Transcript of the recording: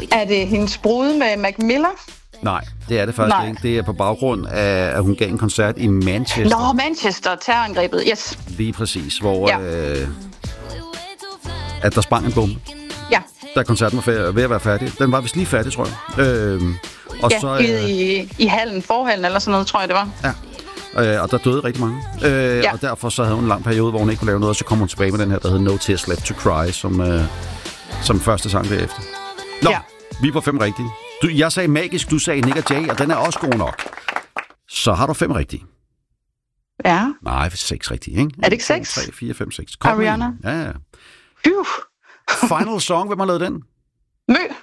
Er det hendes brud med Mac Miller? Nej, det er det faktisk ikke. Det er på baggrund af, at hun gav en koncert i Manchester. Nå, Manchester, terrorangrebet, yes. Lige præcis, hvor at der sprang en bombe. Ja. Da koncerten var ved at være færdig. Den var vist lige færdig, tror jeg. Og ja, så, i hallen, forhallen eller sådan noget, tror jeg, det var. Ja. Og der døde rigtig mange. Og derfor så havde hun en lang periode, hvor hun ikke kunne lave noget, og så kom hun tilbage med den her, der hed No Tears Left to Cry, som første sang derefter. Nå, vi var 5 rigtige. Jeg sagde magisk, du sagde Nick og Jay, og den er også god nok. Så har du 5 rigtige. Ja. Nej, 6 rigtige, ikke? Er det ikke 6? 3, 4, 5, 6. Ariana. Ja. Final Song, hvem har lavet den? Mø.